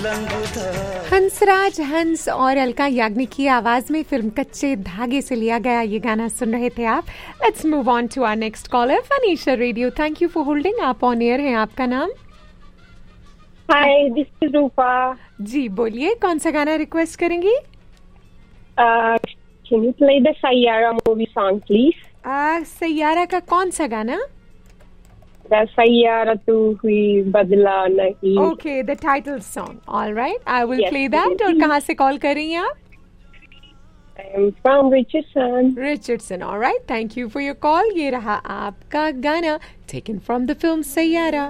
हंसराज हंस और अलका याग्निक की आवाज में फिल्म कच्चे धागे से लिया गया ये गाना सुन रहे थे आप. Let's move on to our next collar. फनीशा radio, thank you for holding. आप ऑन एयर हैं. आपका नाम? हाय, दिस इज रूपा. जी बोलिए, कौन सा गाना रिक्वेस्ट करेंगी? Can you play the Saiyaara movie song please? Saiyaara का कौन सा गाना? द सैयारा तू हुई बदला नहीं. Okay, the title song. Alright, I will Yes, play that. और कहाँ से कॉल कर रही हैं आप? I am from Richardson. Richardson. Alright, thank you for your call. ये रहा आपका गाना taken from the film Saiyaara.